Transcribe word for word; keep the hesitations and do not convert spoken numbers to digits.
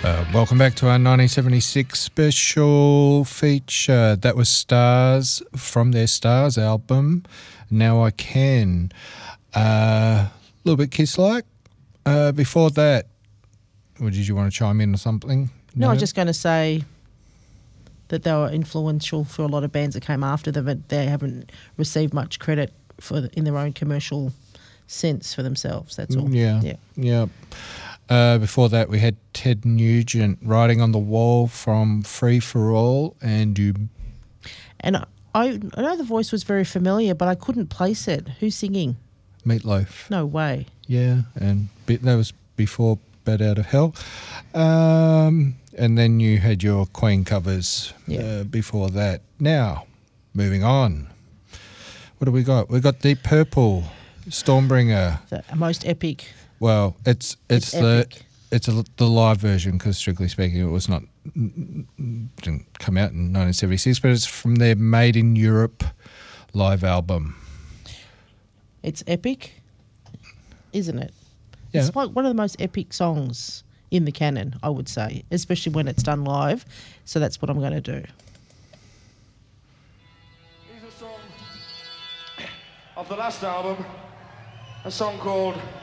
Uh, welcome back to our nineteen seventy-six special feature. That was Stars from their Stars album, Now I Can. A uh, little bit Kiss-like. Uh, before that, or did you want to chime in or something? No, no, I was just going to say that they were influential for a lot of bands that came after them, but they haven't received much credit for the, in their own commercial sense for themselves. That's all. Yeah, yeah. yeah. Uh, before that, we had Ted Nugent, Writing on the Wall from Free for All, and you. And I, I know the voice was very familiar, but I couldn't place it. Who's singing? Meatloaf. No way. Yeah, and that was before Bat Out of Hell. Um, and then you had your Queen covers yeah. uh, before that. Now, moving on. What do we got? We got Deep Purple, Stormbringer. The most epic. Well, it's it's, it's the epic. it's a, the live version because strictly speaking, it was not didn't come out in nineteen seventy-six, but it's from their Made in Europe live album. It's epic, isn't it? Yeah. It's like one of the most epic songs in the canon, I would say, especially when it's done live. So that's what I'm going to do. Here's a song of the last album, a song called